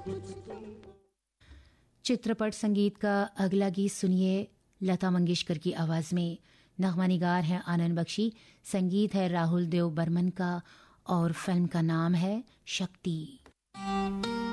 चित्रपट संगीत का अगला गीत सुनिए लता मंगेशकर की आवाज में। नगमा निगार है आनंद बख्शी, संगीत है राहुल देव बर्मन का और फिल्म का नाम है शक्ति।